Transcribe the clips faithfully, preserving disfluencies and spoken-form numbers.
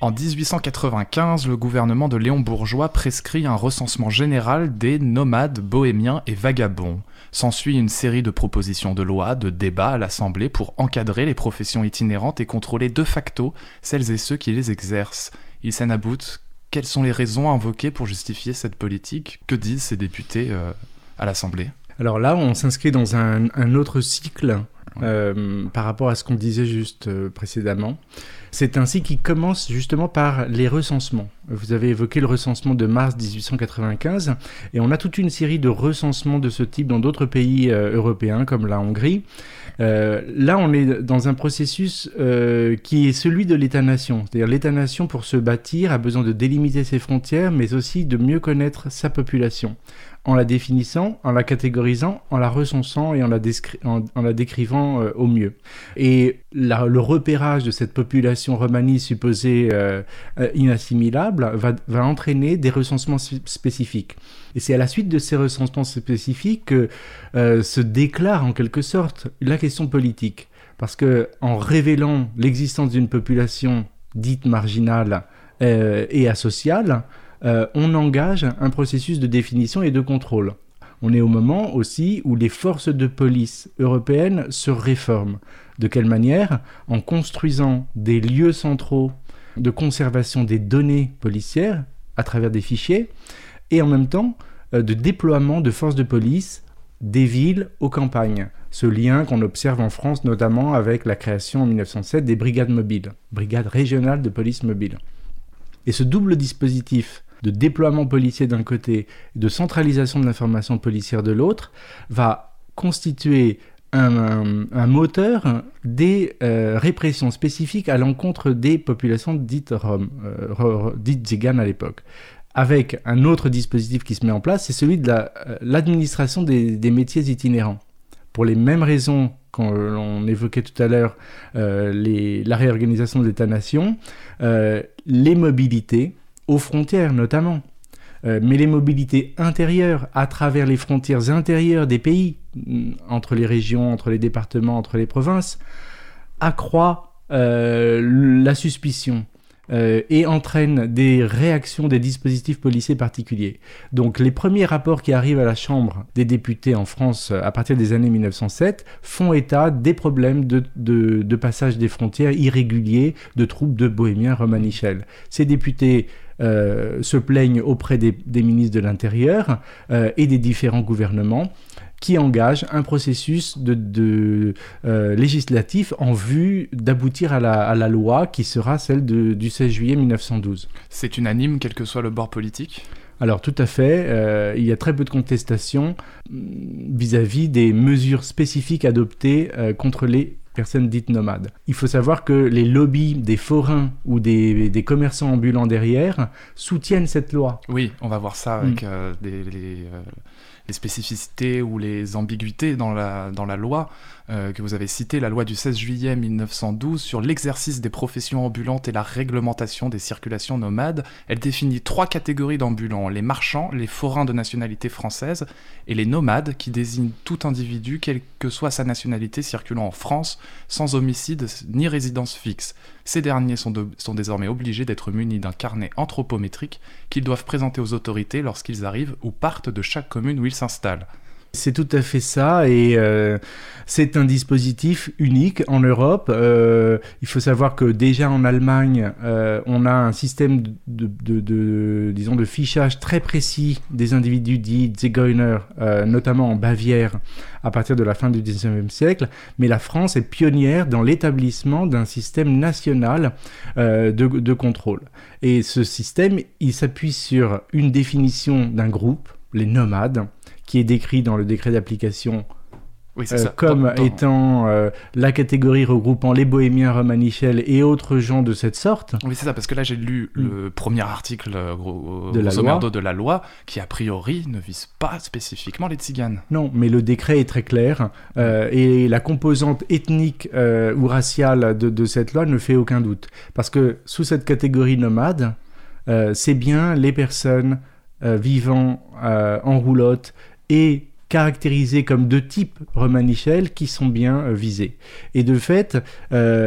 En dix-huit cent quatre-vingt-quinze, le gouvernement de Léon Bourgeois prescrit un recensement général des nomades, bohémiens et vagabonds. S'ensuit une série de propositions de loi, de débats à l'Assemblée pour encadrer les professions itinérantes et contrôler de facto celles et ceux qui les exercent. Ilsen About, quelles sont les raisons invoquées pour justifier cette politique ? Que disent ces députés euh, à l'Assemblée ? Alors là, on s'inscrit dans un, un autre cycle euh, par rapport à ce qu'on disait juste euh, précédemment. C'est un cycle qui commence justement par les recensements. Vous avez évoqué le recensement de mars dix-huit cent quatre-vingt-quinze, et on a toute une série de recensements de ce type dans d'autres pays euh, européens, comme la Hongrie. Euh, là, on est dans un processus euh, qui est celui de l'État-nation. C'est-à-dire l'État-nation, pour se bâtir, a besoin de délimiter ses frontières, mais aussi de mieux connaître sa population, en la définissant, en la catégorisant, en la recensant et en la, descri- en, en la décrivant euh, au mieux. Et la, le repérage de cette population romanie supposée euh, euh, inassimilable va, va entraîner des recensements spécifiques. Et c'est à la suite de ces recensements spécifiques que euh, se déclare en quelque sorte la question politique. Parce qu'en révélant l'existence d'une population dite marginale euh, et asociale, euh, on engage un processus de définition et de contrôle. On est au moment aussi où les forces de police européennes se réforment. De quelle manière ? En construisant des lieux centraux de conservation des données policières à travers des fichiers, et en même temps euh, de déploiement de forces de police des villes aux campagnes. Ce lien qu'on observe en France notamment avec la création en mille neuf cent sept des brigades mobiles, brigades régionales de police mobile. Et ce double dispositif de déploiement policier d'un côté et de centralisation de l'information policière de l'autre va constituer un, un, un moteur des euh, répressions spécifiques à l'encontre des populations dites roms, euh, dites tziganes à l'époque. Avec un autre dispositif qui se met en place, c'est celui de la, euh, l'administration des, des métiers itinérants. Pour les mêmes raisons qu'on évoquait tout à l'heure, euh, les, la réorganisation de l'État-nation, euh, les mobilités, aux frontières notamment, euh, mais les mobilités intérieures à travers les frontières intérieures des pays, entre les régions, entre les départements, entre les provinces, accroît euh, la suspicion. Euh, et entraîne des réactions des dispositifs policiers particuliers. Donc les premiers rapports qui arrivent à la Chambre des députés en France à partir des années mille neuf cent sept font état des problèmes de, de, de passage des frontières irréguliers de troupes de bohémiens romanichels. Ces députés euh, se plaignent auprès des, des ministres de l'Intérieur euh, et des différents gouvernements qui engage un processus de, de, euh, législatif en vue d'aboutir à la, à la loi qui sera celle de, du seize juillet mille neuf cent douze. C'est unanime, quel que soit le bord politique ? Alors tout à fait, euh, il y a très peu de contestation vis-à-vis des mesures spécifiques adoptées euh, contre les personnes dites nomades. Il faut savoir que les lobbies des forains ou des, des commerçants ambulants derrière soutiennent cette loi. Oui, on va voir ça avec mmh. euh, des, les, euh, les spécificités ou les ambiguïtés dans la, dans la loi euh, que vous avez citée, la loi du seize juillet mille neuf cent douze sur l'exercice des professions ambulantes et la réglementation des circulations nomades. Elle définit trois catégories d'ambulants, les marchands, les forains de nationalité française et les nomades qui désignent tout individu, quelle que soit sa nationalité, circulant en France sans homicide ni résidence fixe. Ces derniers sont, de, sont désormais obligés d'être munis d'un carnet anthropométrique qu'ils doivent présenter aux autorités lorsqu'ils arrivent ou partent de chaque commune où ils s'installent. C'est tout à fait ça, et euh, c'est un dispositif unique en Europe. Euh, il faut savoir que déjà en Allemagne, euh, on a un système de, de, de, de, disons, de fichage très précis des individus dits Zigeuner, euh, notamment en Bavière, à partir de la fin du dix-neuvième siècle. Mais la France est pionnière dans l'établissement d'un système national euh, de, de contrôle. Et ce système, il s'appuie sur une définition d'un groupe, les nomades, qui est décrit dans le décret d'application oui, euh, comme dans, dans... étant euh, la catégorie regroupant les bohémiens romanichels et autres gens de cette sorte. Oui, c'est ça, parce que là j'ai lu mmh. le premier article gros, de, la loi. de la loi qui a priori ne vise pas spécifiquement les tziganes. Non, mais le décret est très clair euh, et la composante ethnique euh, ou raciale de, de cette loi ne fait aucun doute. Parce que sous cette catégorie nomade, euh, c'est bien les personnes euh, vivant euh, en roulotte et caractérisés comme de type romanichel qui sont bien euh, visés. Et de fait, euh,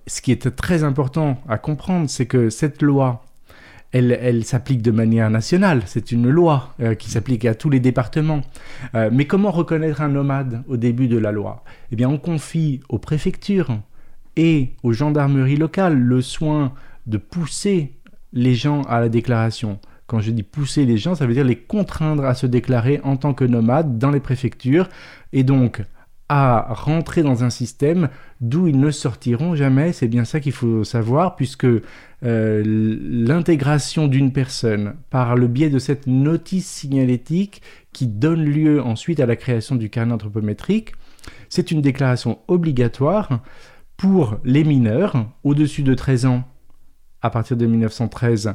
ce qui est très important à comprendre, c'est que cette loi, elle, elle s'applique de manière nationale. C'est une loi euh, qui s'applique à tous les départements. Euh, mais comment reconnaître un nomade au début de la loi ? Eh bien, on confie aux préfectures et aux gendarmeries locales le soin de pousser les gens à la déclaration. Quand je dis pousser les gens, ça veut dire les contraindre à se déclarer en tant que nomades dans les préfectures et donc à rentrer dans un système d'où ils ne sortiront jamais. C'est bien ça qu'il faut savoir, puisque euh, l'intégration d'une personne par le biais de cette notice signalétique qui donne lieu ensuite à la création du carnet anthropométrique, c'est une déclaration obligatoire pour les mineurs au-dessus de treize ans à partir de mille neuf cent treize,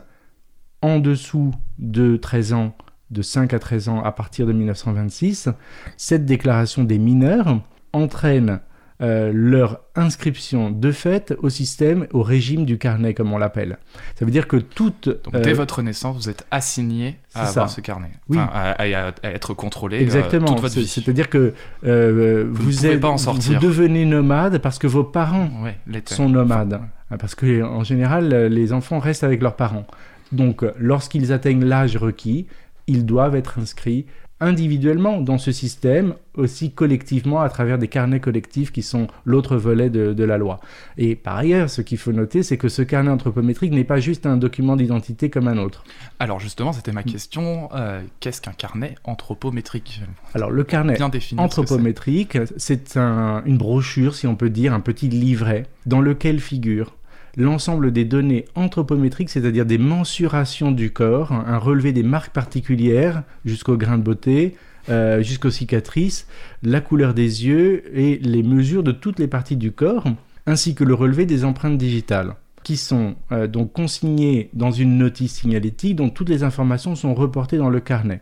en dessous de treize ans, de cinq à treize ans à partir de mille neuf cent vingt-six. Cette déclaration des mineurs entraîne euh, leur inscription de fait au système, au régime du carnet, comme on l'appelle. Ça veut dire que toute... Donc, dès euh, votre naissance, vous êtes assigné à avoir ça. ce carnet, oui. enfin, à, à, à être contrôlé Exactement. Euh, toute votre c'est, vie. C'est-à-dire que euh, vous, vous, êtes, pas en sortir. vous devenez nomade parce que vos parents ouais, sont nomades. Enfin, parce qu'en général, les enfants restent avec leurs parents. Donc, lorsqu'ils atteignent l'âge requis, ils doivent être inscrits individuellement dans ce système, aussi collectivement à travers des carnets collectifs qui sont l'autre volet de, de la loi. Et par ailleurs, ce qu'il faut noter, c'est que ce carnet anthropométrique n'est pas juste un document d'identité comme un autre. Alors justement, c'était ma question, euh, qu'est-ce qu'un carnet anthropométrique ? Alors le carnet anthropométrique, c'est, c'est un, une brochure, si on peut dire, un petit livret dans lequel figure l'ensemble des données anthropométriques, c'est-à-dire des mensurations du corps, un relevé des marques particulières jusqu'au grain de beauté, euh, jusqu'aux cicatrices, la couleur des yeux et les mesures de toutes les parties du corps, ainsi que le relevé des empreintes digitales, qui sont euh, donc consignées dans une notice signalétique dont toutes les informations sont reportées dans le carnet.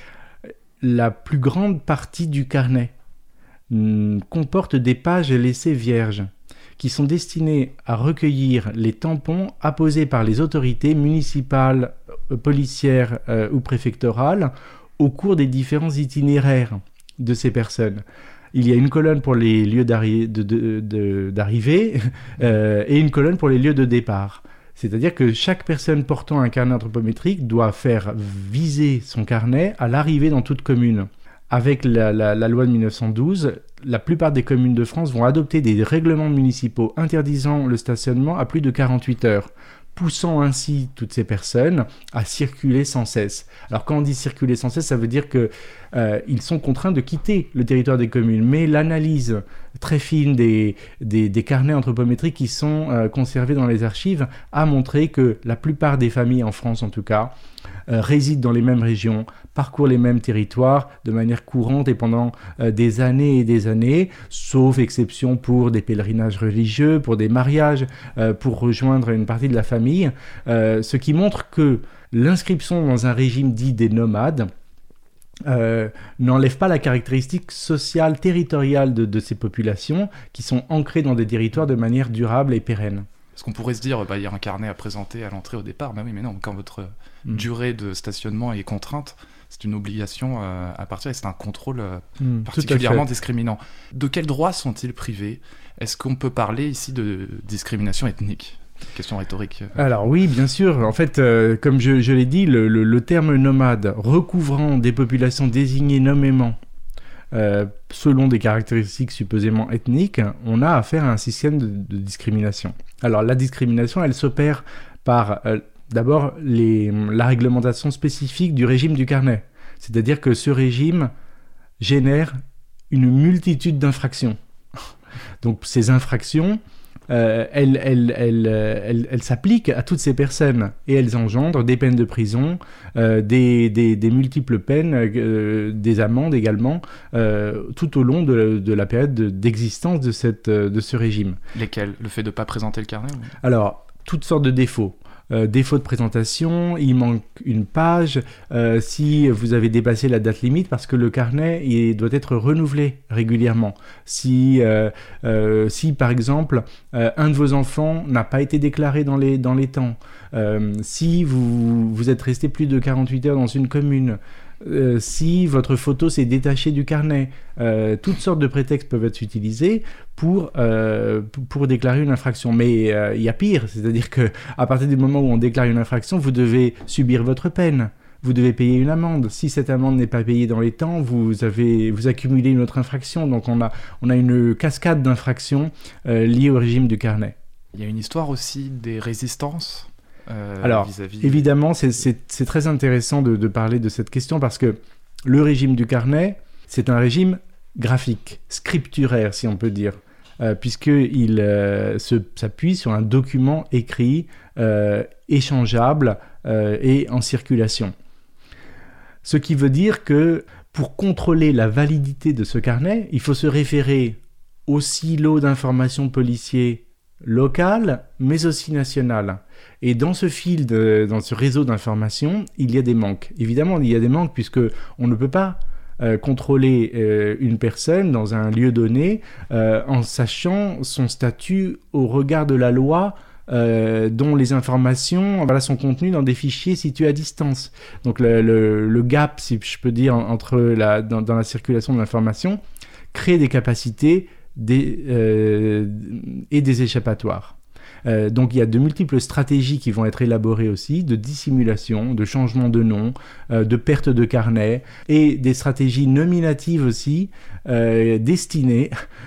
La plus grande partie du carnet hum, comporte des pages laissées vierges, qui sont destinés à recueillir les tampons apposés par les autorités municipales, policières euh, ou préfectorales au cours des différents itinéraires de ces personnes. Il y a une colonne pour les lieux d'arri- de, de, de, d'arrivée euh, et une colonne pour les lieux de départ. C'est-à-dire que chaque personne portant un carnet anthropométrique doit faire viser son carnet à l'arrivée dans toute commune. Avec la, la, la loi de mille neuf cent douze, la plupart des communes de France vont adopter des règlements municipaux interdisant le stationnement à plus de quarante-huit heures, poussant ainsi toutes ces personnes à circuler sans cesse. Alors quand on dit circuler sans cesse, ça veut dire qu'ils euh, sont contraints de quitter le territoire des communes, mais l'analyse très fine des, des, des carnets anthropométriques qui sont euh, conservés dans les archives a montré que la plupart des familles en France en tout cas, Euh, résident dans les mêmes régions, parcourent les mêmes territoires de manière courante et pendant euh, des années et des années, sauf exception pour des pèlerinages religieux, pour des mariages, euh, pour rejoindre une partie de la famille, euh, ce qui montre que l'inscription dans un régime dit des nomades euh, n'enlève pas la caractéristique sociale, territoriale de, de ces populations qui sont ancrées dans des territoires de manière durable et pérenne. Parce qu'on pourrait se dire, bah, il y a un carnet à présenter à l'entrée au départ. Bah oui, mais non, quand votre mmh. durée de stationnement est contrainte, c'est une obligation euh, à partir et c'est un contrôle euh, mmh, particulièrement discriminant. De quels droits sont-ils privés ? Est-ce qu'on peut parler ici de discrimination ethnique ? Question rhétorique. Alors oui, bien sûr. En fait, euh, comme je, je l'ai dit, le, le, le terme nomade recouvrant des populations désignées nommément Euh, selon des caractéristiques supposément ethniques, on a affaire à un système de, de discrimination. Alors la discrimination, elle s'opère par euh, d'abord les, la réglementation spécifique du régime du carnet. C'est-à-dire que ce régime génère une multitude d'infractions. Donc ces infractions, euh, elles, elles, elles, elles, elles s'appliquent à toutes ces personnes et elles engendrent des peines de prison, euh, des, des, des multiples peines, euh, des amendes également, euh, tout au long de, de la période de, d'existence de, cette, de ce régime. Lesquels ? Le fait de ne pas présenter le carnet ou... Alors, toutes sortes de défauts. Euh, défaut de présentation, il manque une page, euh, si vous avez dépassé la date limite, parce que le carnet il doit être renouvelé régulièrement. Si, euh, euh, si par exemple, euh, un de vos enfants n'a pas été déclaré dans les, dans les temps, euh, si vous, vous êtes resté plus de quarante-huit heures dans une commune, euh, si votre photo s'est détachée du carnet. Euh, toutes sortes de prétextes peuvent être utilisés pour, euh, pour déclarer une infraction. Mais il euh, y a pire, c'est-à-dire qu'à partir du moment où on déclare une infraction, vous devez subir votre peine. Vous devez payer une amende. Si cette amende n'est pas payée dans les temps, vous, avez, vous accumulez une autre infraction. Donc on a, on a une cascade d'infractions euh, liées au régime du carnet. Il y a une histoire aussi des résistances euh, Alors, vis-à-vis... évidemment, c'est, c'est, c'est très intéressant de, de parler de cette question parce que le régime du carnet, c'est un régime graphique, scripturaire, si on peut dire, euh, puisqu'il euh, se, s'appuie sur un document écrit, euh, échangeable euh, et en circulation. Ce qui veut dire que pour contrôler la validité de ce carnet, il faut se référer au silo d'informations policiers local, mais aussi national. Et dans ce fil, de, dans ce réseau d'informations, il y a des manques. Évidemment, il y a des manques puisque on ne peut pas euh, contrôler euh, une personne dans un lieu donné euh, en sachant son statut au regard de la loi euh, dont les informations voilà, sont contenues dans des fichiers situés à distance. Donc le, le, le gap, si je peux dire, entre la, dans, dans la circulation de l'information, crée des capacités Des, euh, et des échappatoires. Euh, donc il y a de multiples stratégies qui vont être élaborées aussi, de dissimulation, de changement de nom, euh, de perte de carnet, et des stratégies nominatives aussi, euh, destinées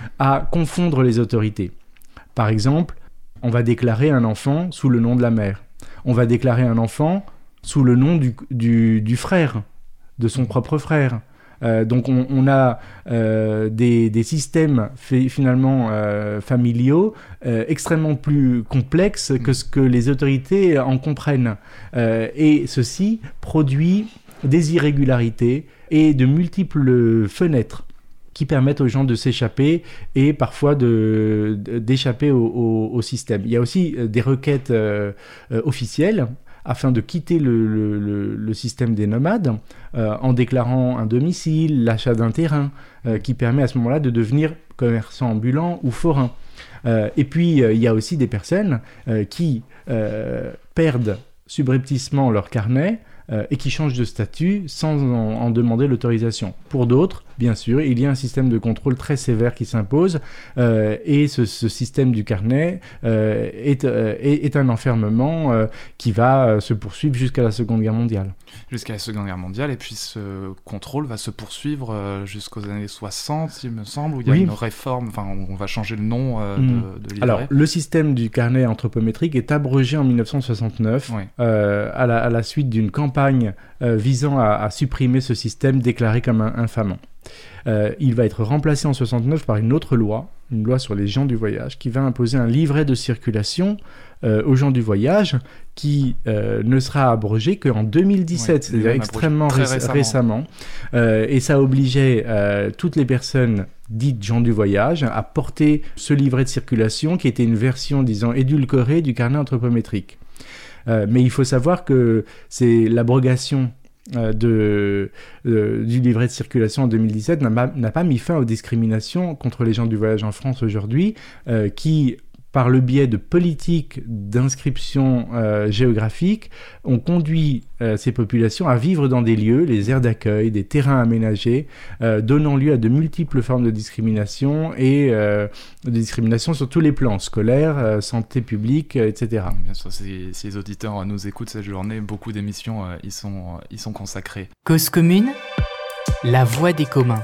à confondre les autorités. Par exemple, on va déclarer un enfant sous le nom de la mère. On va déclarer un enfant sous le nom du, du, du frère, de son propre frère. Euh, donc on, on a euh, des, des systèmes fait, finalement euh, familiaux euh, extrêmement plus complexes que ce que les autorités en comprennent. Euh, et ceci produit des irrégularités et de multiples fenêtres qui permettent aux gens de s'échapper et parfois de, de, d'échapper au, au, au système. Il y a aussi des requêtes euh, euh, officielles afin de quitter le, le, le, le système des nomades, euh, en déclarant un domicile, l'achat d'un terrain, euh, qui permet à ce moment-là de devenir commerçant ambulant ou forain. Euh, et puis, euh, il y a aussi des personnes euh, qui euh, perdent subrepticement leur carnet euh, et qui changent de statut sans en, en demander l'autorisation. Pour d'autres, bien sûr, il y a un système de contrôle très sévère qui s'impose euh, et ce, ce système du carnet euh, est, euh, est, est un enfermement euh, qui va euh, se poursuivre jusqu'à la Seconde Guerre mondiale. Jusqu'à la Seconde Guerre mondiale, et puis ce contrôle va se poursuivre euh, jusqu'aux années soixante, il me semble, où il y a oui. une réforme, enfin on va changer le nom euh, mmh. de, de livret. Alors, le système du carnet anthropométrique est abrogé en dix-neuf cent soixante-neuf oui. euh, à, la, à la suite d'une campagne euh, visant à, à supprimer ce système déclaré comme un, infamant. Euh, il va être remplacé en soixante-neuf par une autre loi, une loi sur les gens du voyage, qui va imposer un livret de circulation euh, aux gens du voyage, qui euh, ne sera abrogé qu'en deux mille dix-sept, ouais, c'est-à-dire extrêmement ré- récemment. récemment. Euh, et ça obligeait euh, toutes les personnes dites gens du voyage à porter ce livret de circulation, qui était une version, disons, édulcorée du carnet anthropométrique. Euh, mais il faut savoir que c'est l'abrogation Euh, de, euh, du livret de circulation en deux mille dix-sept n'a, n'a pas mis fin aux discriminations contre les gens du voyage en France aujourd'hui, euh, qui, par le biais de politiques d'inscription euh, géographique, ont conduit euh, ces populations à vivre dans des lieux, les aires d'accueil, des terrains aménagés, euh, donnant lieu à de multiples formes de discrimination et euh, de discrimination sur tous les plans, scolaires, euh, santé publique, euh, et cetera. Bien sûr, si, si les auditeurs nous écoutent cette journée, beaucoup d'émissions euh, y, sont, y sont consacrées. Cause commune, la voix des communs.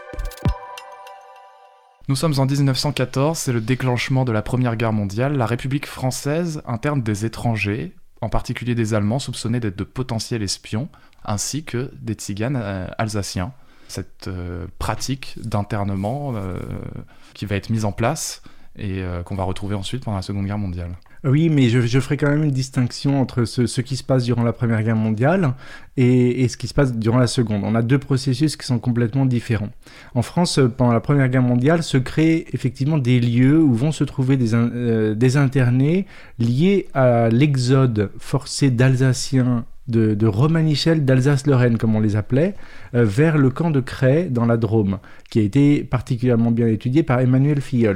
Nous sommes en dix-neuf cent quatorze, c'est le déclenchement de la Première Guerre mondiale. La République française interne des étrangers, en particulier des Allemands soupçonnés d'être de potentiels espions, ainsi que des tziganes euh, alsaciens. Cette euh, pratique d'internement euh, qui va être mise en place et euh, qu'on va retrouver ensuite pendant la Seconde Guerre mondiale. Oui, mais je, je ferai quand même une distinction entre ce, ce qui se passe durant la Première Guerre mondiale et, et ce qui se passe durant la Seconde. On a deux processus qui sont complètement différents. En France, pendant la Première Guerre mondiale, se créent effectivement des lieux où vont se trouver des, euh, des internés liés à l'exode forcé d'Alsaciens de, de Romanichel, d'Alsace-Lorraine, comme on les appelait, euh, vers le camp de Cray, dans la Drôme, qui a été particulièrement bien étudié par Emmanuel Filleul.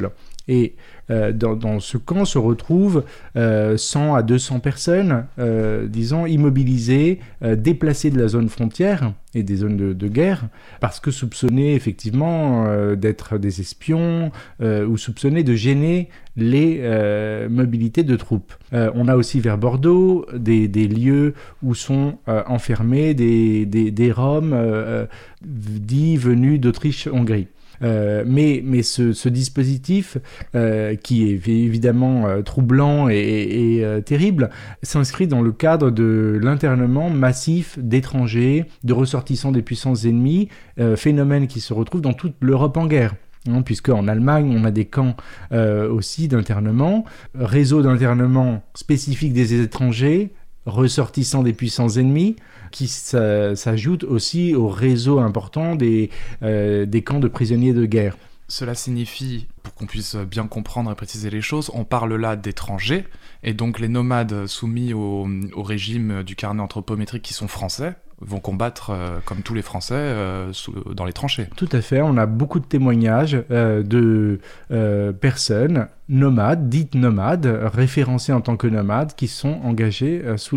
Et euh, dans, dans ce camp se retrouvent euh, cent à deux cents personnes, euh, disons, immobilisées, euh, déplacées de la zone frontière et des zones de, de guerre, parce que soupçonnées effectivement euh, d'être des espions euh, ou soupçonnées de gêner les euh, mobilités de troupes. Euh, on a aussi vers Bordeaux des, des lieux où sont euh, enfermés des, des, des Roms euh, dits venus d'Autriche-Hongrie. Euh, mais mais ce, ce dispositif, euh, qui est évidemment euh, troublant et, et, et euh, terrible, s'inscrit dans le cadre de l'internement massif d'étrangers, de ressortissants des puissances ennemies, euh, phénomène qui se retrouve dans toute l'Europe en guerre. Hein, puisque en Allemagne, on a des camps euh, aussi d'internement, réseau d'internement spécifique des étrangers, ressortissants des puissances ennemies, qui s'ajoute aussi au réseau important des, euh, des camps de prisonniers de guerre. Cela signifie, pour qu'on puisse bien comprendre et préciser les choses, on parle là d'étrangers, et donc les nomades soumis au, au régime du carnet anthropométrique qui sont français, vont combattre, euh, comme tous les Français, euh, sous, dans les tranchées. Tout à fait, on a beaucoup de témoignages euh, de euh, personnes nomades, dites nomades, référencées en tant que nomades, qui sont engagées euh, sous